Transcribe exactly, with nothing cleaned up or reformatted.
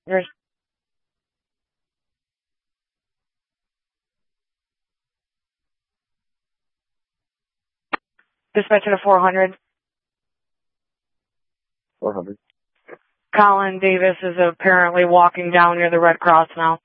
There's dispatch to four hundred. four hundred. Colin Davis is apparently walking down near the Red Cross now.